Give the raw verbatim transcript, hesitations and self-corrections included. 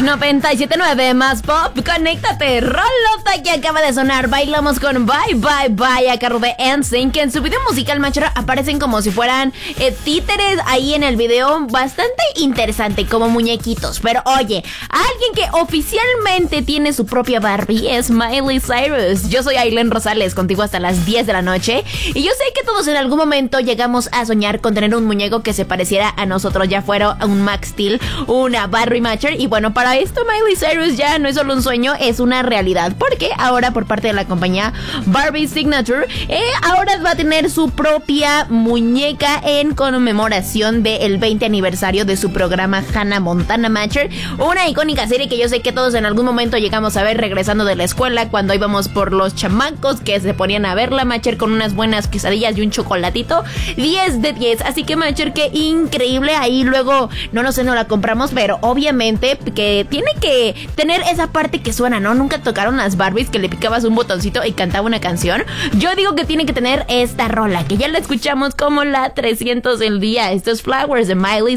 noventa y siete punto nueve más pop, conéctate. Rolota que acaba de sonar. Bailamos con Bye Bye Bye a cargo de N Sync, que en su video musical, Machorra, aparecen como si fueran eh, títeres ahí en el video. Bastante interesante, como muñequitos. Pero oye, alguien que oficialmente tiene su propia Barbie es Miley Cyrus. Yo soy Aileen Rosales, contigo hasta las diez de la noche. Y yo sé que todos en algún momento llegamos a soñar con tener un muñeco que se pareciera a nosotros, ya fuera un Max Steel, una Barbie Matcher. Y bueno, para esto Miley Cyrus ya no es solo un sueño, es una realidad, porque ahora por parte de la compañía Barbie Signature, eh, ahora va a tener su propia muñeca en conmemoración del veinte aniversario de su programa Hannah Montana Matcher, una icónica serie que yo sé que todos en algún momento llegamos a ver regresando de la escuela, cuando íbamos por los chamacos que se ponían a ver la Matcher con unas buenas quesadillas y un chocolatito. Diez de diez, así que Matcher, qué increíble. Ahí luego, no, no sé, no la compramos, pero obviamente que tiene que tener esa parte que suena, ¿no? Nunca tocaron las Barbies que le picabas un botoncito y cantaba una canción. Yo digo que tiene que tener esta rola, que ya la escuchamos como la trescientos del día. Esto es Flowers de Miley